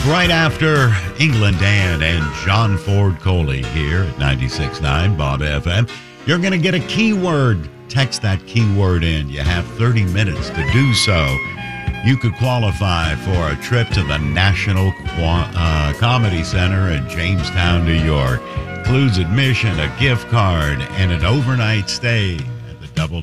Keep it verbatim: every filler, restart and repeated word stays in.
Right after England Dan and John Ford Coley here at ninety-six point nine Bob F M. You're going to get a keyword. Text that keyword in. You have thirty minutes to do so. You could qualify for a trip to the National Qua- uh, Comedy Center in Jamestown, New York. Includes admission, a gift card, and an overnight stay at the Double